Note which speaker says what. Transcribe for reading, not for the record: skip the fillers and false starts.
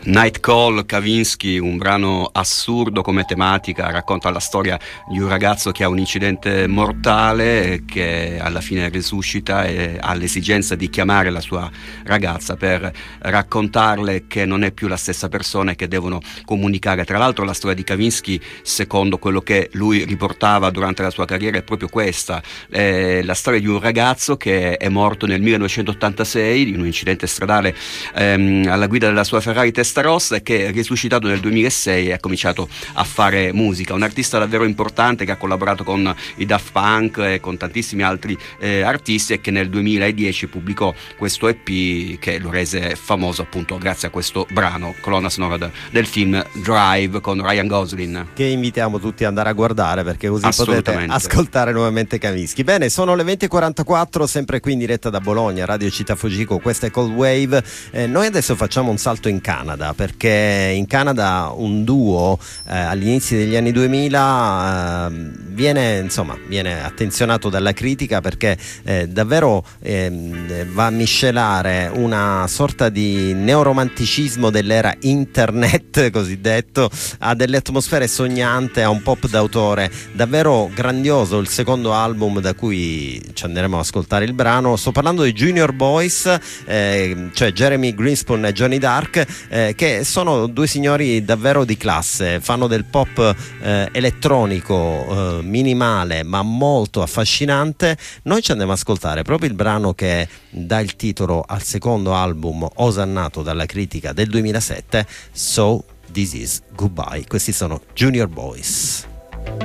Speaker 1: Night Call, Kavinsky, un brano assurdo come tematica, racconta la storia di un ragazzo che ha un incidente mortale, che alla fine risuscita e ha l'esigenza di chiamare la sua ragazza per raccontarle che non è più la stessa persona e che devono comunicare. Tra l'altro la storia di Kavinsky, secondo quello che lui riportava durante la sua carriera, è proprio questa, la storia di un ragazzo che è morto nel 1986 in un incidente stradale alla guida della sua Ferrari Testarossa, e che è risuscitato nel 2006 e ha cominciato a fare musica. Un artista davvero importante che ha collaborato con i Daft Punk e con tantissimi altri artisti, e che nel 2010 pubblicò questo EP che lo rese famoso appunto grazie a questo brano, colonna sonora del film Drive con Ryan Gosling,
Speaker 2: che invitiamo tutti ad andare a guardare, perché così potete ascoltare nuovamente Kavinsky. Bene, sono le 20:44, sempre qui in diretta da Bologna, Radio Città Fujiko, questa è Cold Wave. Noi adesso facciamo un salto in Canada, perché in Canada un duo agli inizi degli anni 2000 viene attenzionato dalla critica, perché davvero va a miscelare una sorta di neoromanticismo dell'era internet cosiddetto a delle atmosfere sognante, a un pop d'autore davvero grandioso. Il secondo album da cui ci andremo ad ascoltare il brano, sto parlando di Junior Boys, cioè Jeremy Greenspoon e Johnny Dark, che sono due signori davvero di classe, fanno del pop elettronico minimale ma molto affascinante. Noi ci andiamo ad ascoltare proprio il brano che dà il titolo al secondo album osannato dalla critica del 2007, So This Is Goodbye. Questi sono Junior Boys.